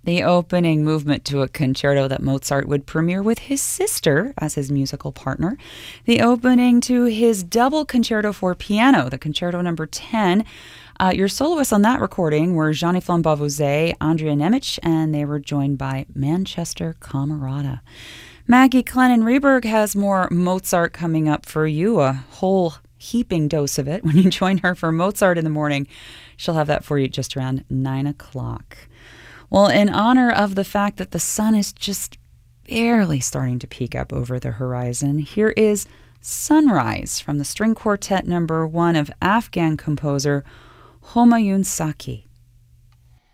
the opening movement to a concerto that Mozart would premiere with his sister as his musical partner, the opening to his double concerto for piano, the Concerto Number 10. Your soloists on that recording were Jean-Yves Bavouzet, Andrea Nemec, and they were joined by Manchester Camerata. Maggie Clennon-Reberg has more Mozart coming up for you, a whole heaping dose of it when you join her for Mozart in the morning. She'll have that for you just around 9 o'clock. Well, in honor of the fact that the sun is just barely starting to peek up over the horizon, here is Sunrise from the String Quartet Number 1 of Afghan composer Humayun Saki.